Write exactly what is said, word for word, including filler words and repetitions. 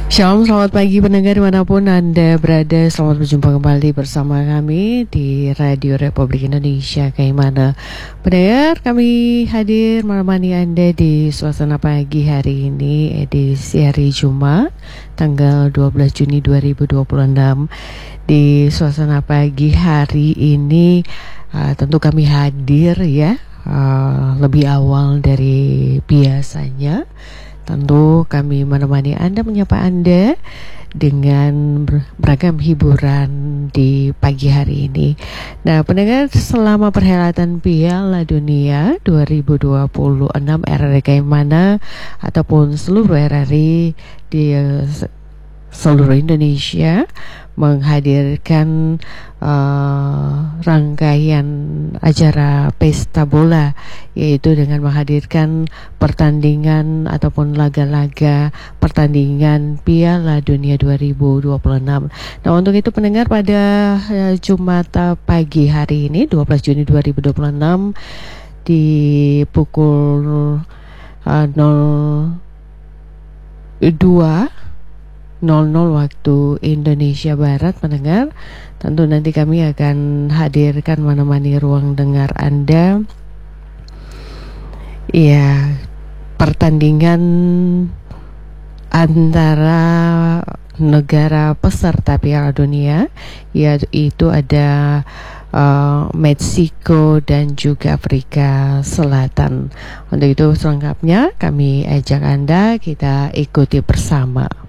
Shalom, selamat pagi pendengar dimanapun Anda berada. Selamat berjumpa kembali bersama kami di Radio Republik Indonesia. Kayak mana pendengar, kami hadir menemani Anda di suasana pagi hari ini, edisi hari Jumat tanggal dua belas Juni dua ribu dua puluh enam. Di suasana pagi hari ini uh, tentu kami hadir ya uh, lebih awal dari biasanya. Tentu kami menemani Anda, menyapa Anda dengan beragam hiburan di pagi hari ini. Nah, pendengar, selama perhelatan Piala Dunia dua ribu dua puluh enam R R I kayak mana ataupun seluruh R R I di seluruh Indonesia menghadirkan uh, rangkaian acara pesta bola, yaitu dengan menghadirkan pertandingan ataupun laga-laga pertandingan Piala Dunia dua ribu dua puluh enam. Nah, untuk itu pendengar, pada uh, Jumat pagi hari ini dua belas Juni dua ribu dua puluh enam di pukul uh, nol dua nol nol waktu Indonesia Barat, pendengar, tentu nanti kami akan hadirkan menemani ruang dengar Anda. Ya, pertandingan antara negara peserta Piala Dunia, yaitu ada uh, Meksiko dan juga Afrika Selatan. Untuk itu selengkapnya kami ajak Anda kita ikuti bersama.